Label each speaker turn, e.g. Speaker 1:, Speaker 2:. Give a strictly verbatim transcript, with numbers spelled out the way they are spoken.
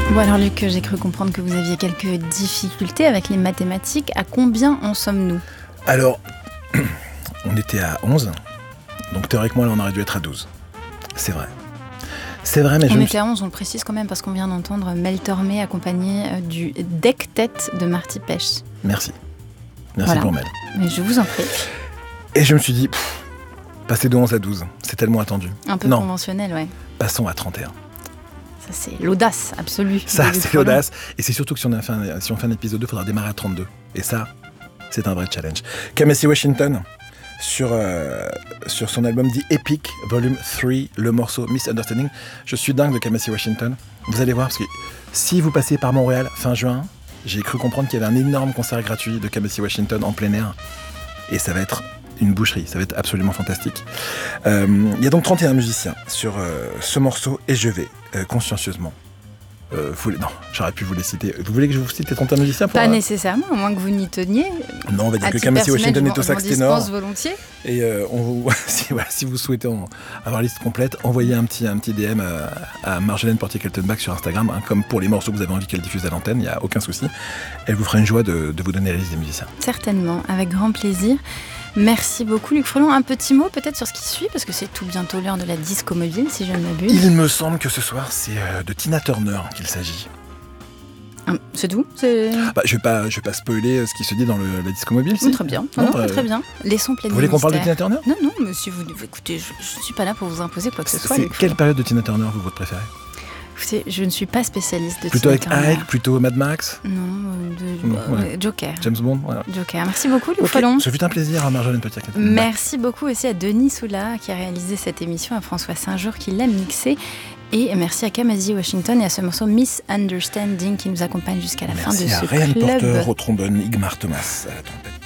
Speaker 1: Bon alors Luc, j'ai cru comprendre que vous aviez quelques difficultés avec les mathématiques. À combien en sommes-nous ?
Speaker 2: Alors, on était à onze, donc théoriquement là on aurait dû être à douze. C'est vrai. C'est vrai, mais
Speaker 1: on
Speaker 2: je
Speaker 1: était à onze, on le précise quand même, parce qu'on vient d'entendre Mel Tormé accompagné du deck-tête de Marty Pêche.
Speaker 2: Merci. Merci
Speaker 1: voilà.
Speaker 2: pour Mel.
Speaker 1: Mais je vous en prie.
Speaker 2: Et je me suis dit, pff, passer de onze à douze, c'est tellement attendu.
Speaker 1: Un peu
Speaker 2: non.
Speaker 1: conventionnel, ouais.
Speaker 2: Passons à trente et un.
Speaker 1: Ça, c'est l'audace absolue.
Speaker 2: Ça, c'est l'audace. Et c'est surtout que si on, a fait un, si on fait un épisode deux, il faudra démarrer à trente-deux. Et ça, c'est un vrai challenge. Kamasi Washington, sur, euh, sur son album The Epic, Volume trois, le morceau Misunderstanding. Je suis dingue de Kamasi Washington. Vous allez voir, parce que si vous passez par Montréal fin juin, j'ai cru comprendre qu'il y avait un énorme concert gratuit de Kamasi Washington en plein air. Et ça va être une boucherie, ça va être absolument fantastique. Euh, il y a donc trente et un musiciens sur euh, ce morceau, et je vais euh, consciencieusement euh, vous les... non, j'aurais pu vous les citer. Vous voulez que je vous cite les trente et un musiciens pour,
Speaker 1: Pas
Speaker 2: euh...
Speaker 1: nécessairement, à moins que vous n'y teniez.
Speaker 2: Non, on va dire
Speaker 1: à
Speaker 2: que Kamasi Washington est au sax ténor.
Speaker 1: Volontiers.
Speaker 2: Et euh, on vous... si, voilà, si vous souhaitez en... avoir la liste complète, envoyez un petit, un petit D M à, à Marjolaine Portier-Keltenbach sur Instagram, hein, comme pour les morceaux que vous avez envie qu'elle diffuse à l'antenne, il n'y a aucun souci. Elle vous fera une joie de, de vous donner la liste des musiciens.
Speaker 1: Certainement, avec grand plaisir. Merci beaucoup Luc Frelon. Un petit mot peut-être sur ce qui suit, parce que c'est tout bientôt l'heure de la disco mobile, si je ne m'abuse.
Speaker 2: Il me semble que ce soir, c'est euh, de Tina Turner qu'il s'agit.
Speaker 1: Hum, c'est tout c'est...
Speaker 2: Bah, je ne vais, pas, je vais pas spoiler ce qui se dit dans le, la disco mobile. Si.
Speaker 1: Hum, très bien, non, non,
Speaker 2: très,
Speaker 1: très bien. Laissons planer.
Speaker 2: Vous voulez qu'on parle de Tina Turner ?
Speaker 1: Non, non, mais si vous... Écoutez, je ne suis pas là pour vous imposer quoi que ce soit.
Speaker 2: C'est quelle période de Tina Turner, vous, votre préférée ?
Speaker 1: Écoutez, je ne suis pas spécialiste de
Speaker 2: plutôt
Speaker 1: Tina Turner.
Speaker 2: Plutôt avec Ike, plutôt Mad Max ?
Speaker 1: Non, de,
Speaker 2: mmh,
Speaker 1: euh,
Speaker 2: ouais.
Speaker 1: Joker.
Speaker 2: James Bond, voilà.
Speaker 1: Joker. Merci beaucoup, Luc
Speaker 2: okay.
Speaker 1: Frelon.
Speaker 2: Ce fut un plaisir, à Marjolaine Portier-Keltenbach.
Speaker 1: Merci beaucoup aussi à Denis Soula qui a réalisé cette émission, à François Saint-Jour qui l'a mixé. Et merci à Kamasi Washington et à ce morceau Misunderstanding qui nous accompagne jusqu'à la
Speaker 2: merci
Speaker 1: fin de ce
Speaker 2: club. Merci à Ryan Porter au trombone, Igmar Thomas à la trompette.